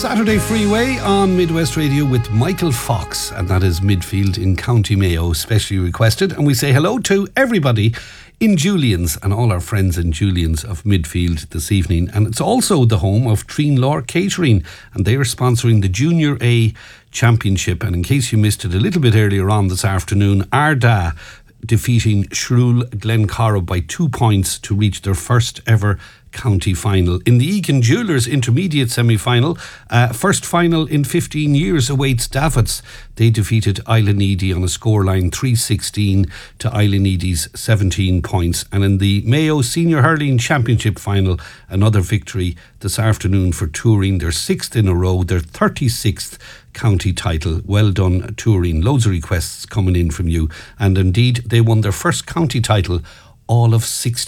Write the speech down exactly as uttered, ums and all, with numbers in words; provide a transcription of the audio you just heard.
Saturday Freeway on Midwest Radio with Michael Fox, and that is Midfield in County Mayo, specially requested. And we say hello to everybody in Julian's and all our friends in Julian's of Midfield this evening. And it's also the home of Treenlaw Catering, and they are sponsoring the Junior A Championship. And in case you missed it a little bit earlier on this afternoon, Arda defeating Shrule Glencorrib by two points to reach their first ever county final. In the Egan Jewellers intermediate semi-final, uh, first final in fifteen years awaits Davits. They defeated Eileneedy on a scoreline three sixteen to Eileneedy's seventeen points. And in the Mayo Senior Hurling Championship final, another victory this afternoon for Turin, their sixth in a row, their thirty-sixth county title. Well done, Turin. Loads of requests coming in from you. And indeed, they won their first county title all of sixty